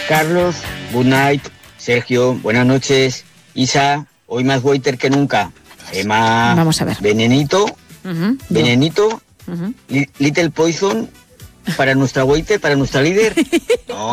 Carlos, good night. Sergio, buenas noches. Isa, hoy más waiter que nunca. Emma, vamos a ver. Venenito, Venenito, Uh-huh. Little Poison para nuestra waiter, para nuestra líder. No.